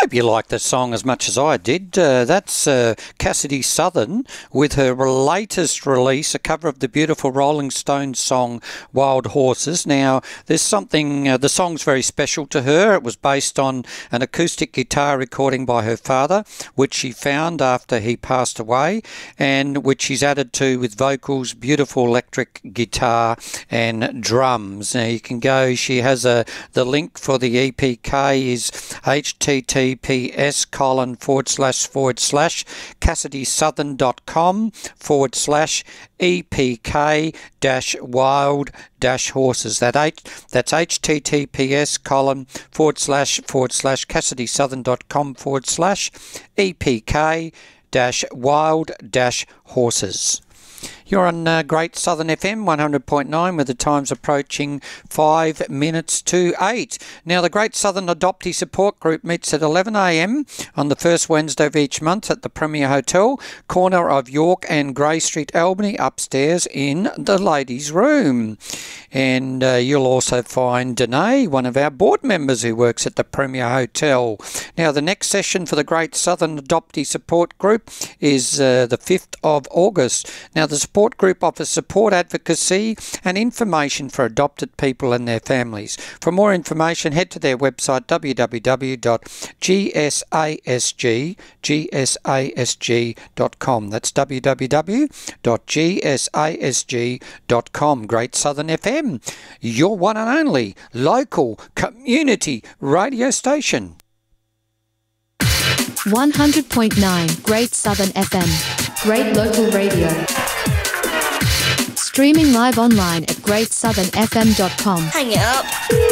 hope you liked the song as much as I did. That's Cassidy Southern with her latest release, a cover of the beautiful Rolling Stones song Wild Horses. Now, there's something, the song's very special to her. It was based on an acoustic guitar recording by her father, which she found after he passed away, and which she's added to with vocals, beautiful electric guitar and drums. Now, you can go, she has the link for the EPK is https://cassidySouthern.com/EPK-wild-horses. That's https://cassidySouthern.com/EPK-wild-horses. You're on Great Southern FM 100.9 with the times approaching 5 minutes to 8. Now, the Great Southern Adoptee Support Group meets at 11 a.m. on the first Wednesday of each month at the Premier Hotel, corner of York and Grey Street, Albany, upstairs in the ladies' room. And you'll also find Danae, one of our board members who works at the Premier Hotel. Now, the next session for the Great Southern Adoptee Support Group is the 5th of August. Now, the support group offers support, advocacy and information for adopted people and their families. For more information, head to their website www.gsasg.com. That's www.gsasg.com. Great Southern FM, your one and only local community radio station. 100.9 Great Southern FM. Great local radio. Streaming live online at greatsouthernfm.com. Hang it up.